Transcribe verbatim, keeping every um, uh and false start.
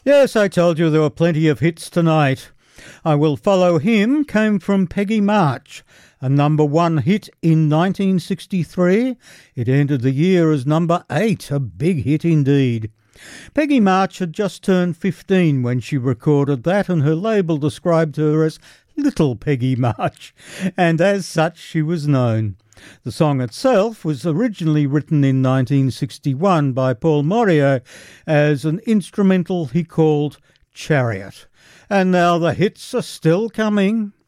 Yes, I told you there were plenty of hits tonight. I Will Follow Him came from Peggy March, a number one hit in nineteen sixty-three. It ended the year as number eight, a big hit indeed. Peggy March had just turned fifteen when she recorded that, and her label described her as Little Peggy March, and as such she was known. The song itself was originally written in nineteen sixty-one by Paul Morio as an instrumental he called Chariot. And now the hits are still coming.